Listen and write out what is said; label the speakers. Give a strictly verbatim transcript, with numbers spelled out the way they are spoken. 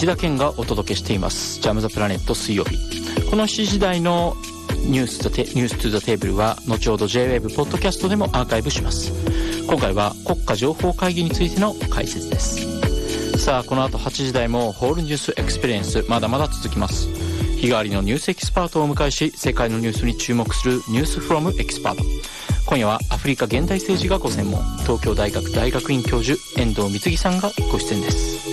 Speaker 1: 石田健がお届けしています。ジャムザプラネット水曜日。このしちじ台のニュースとニューストゥザテーブルは後ほど ジェイウェーブ ポッドキャストでもアーカイブします。今回は国家情報会議についての解説です。さあこの後はちじ台もホールニュースエクスペリエンスまだまだ続きます。日替わりのニュースエキスパートをお迎えし、世界のニュースに注目するニュースフロムエキスパート。今夜はアフリカ現代政治がご専門、東京大学大学院教授遠藤貢さんがご出演です。